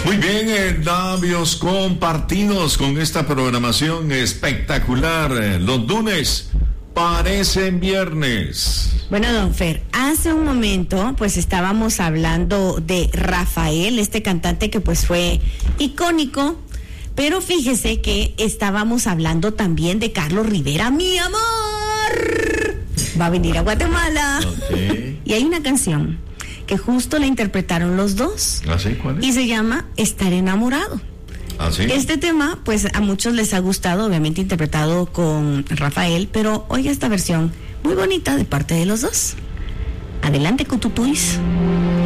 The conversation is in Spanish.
Muy bien, labios compartidos con esta programación espectacular. Los lunes parecen viernes. Bueno, don Fer, hace un momento pues estábamos hablando de Rafael, este cantante que pues fue icónico, pero fíjese que estábamos hablando también de Carlos Rivera, mi amor. Va a venir a Guatemala. Okay. Y hay una canción que justo la interpretaron los dos. ¿Ah, sí? ¿Cuál es? Y se llama Estar enamorado. ¿Ah, sí? Este tema, pues a muchos les ha gustado, obviamente interpretado con Rafael, pero oiga esta versión muy bonita de parte de los dos. Adelante, Cututuis.